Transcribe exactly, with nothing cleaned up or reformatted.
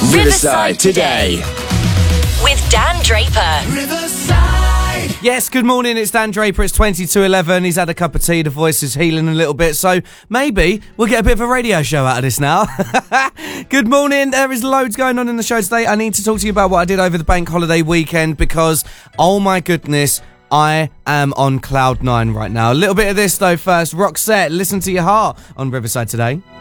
Riverside Today with Dan Draper. Riverside. Yes, good morning, it's Dan Draper. It's twenty to eleven. He's had a cup of tea, the voice is healing a little bit, so maybe we'll get a bit of a radio show out of this now. Good morning, there is loads going on in the show today. I need to talk to you about what I did over the bank holiday weekend because, oh my goodness, I am on cloud nine right now. A little bit of this though first. Roxette, Listen to Your Heart on Riverside Today.